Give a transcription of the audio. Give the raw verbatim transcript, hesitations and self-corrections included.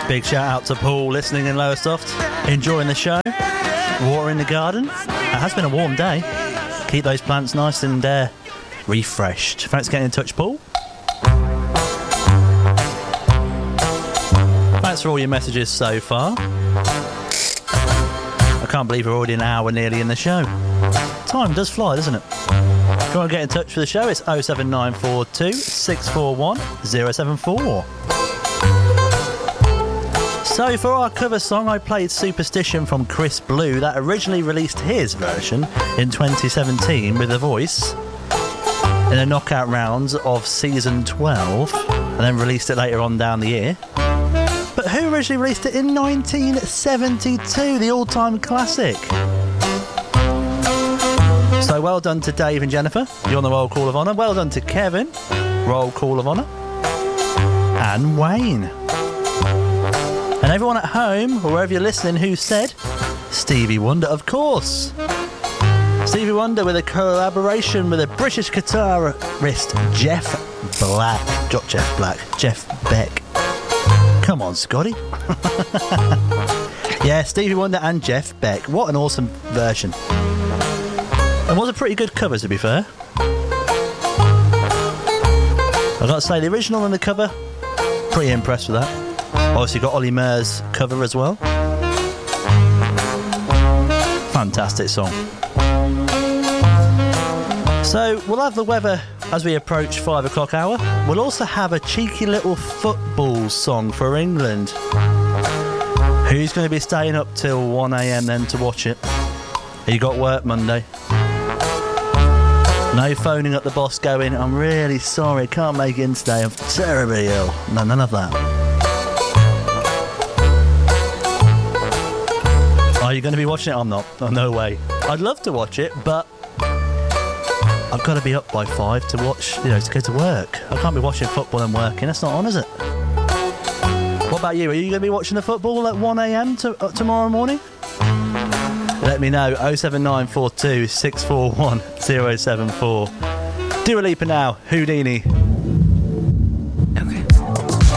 Big shout out to Paul listening in Lowestoft, enjoying the show, water in the garden. It has been a warm day. Keep those plants nice and uh, refreshed. Thanks for getting in touch, Paul. Thanks for all your messages so far. I can't believe we're already an hour nearly in the show. Time does fly, doesn't it? If you want to get in touch with the show, it's oh seven nine four two, six four one, oh seven four. So for our cover song, I played Superstition from Chris Blue, that originally released his version in twenty seventeen with The Voice in the knockout rounds of season twelve, and then released it later on down the year. But who originally released it in nineteen seventy-two, the all-time classic? So well done to Dave and Jennifer, you're on the Roll Call of Honour. Well done to Kevin, Roll Call of Honour. And Wayne. And everyone at home, or wherever you're listening, who said Stevie Wonder, of course. Stevie Wonder with a collaboration with a British guitarist, Jeff Black. Not Jeff Black, Jeff Beck. Come on, Scotty. Yeah, Stevie Wonder and Jeff Beck. What an awesome version. And was a pretty good cover, to be fair. I've got to say, the original and the cover, pretty impressed with that. Obviously got Ollie Murs' cover as well. Fantastic song. So we'll have the weather as we approach five o'clock hour. We'll also have a cheeky little football song for England. Who's going to be staying up till one a.m. then to watch it? You got work Monday. No phoning up the boss going, I'm really sorry, can't make it in today, I'm terribly ill. No, none of that. Are you going to be watching it? I'm not. Oh, no way. I'd love to watch it, but I've got to be up by five to watch, you know, to go to work. I can't be watching football and working. That's not on, is it? What about you? Are you going to be watching the football at one a.m. To, uh, tomorrow morning? Let me know. oh seven nine four two, six four one, oh seven four. Dua Lipa now. Houdini.